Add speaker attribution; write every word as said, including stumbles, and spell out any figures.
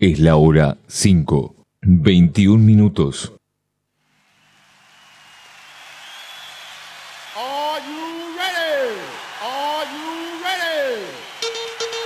Speaker 1: Es la hora cinco, veintiún minutos.
Speaker 2: Are you ready? Are you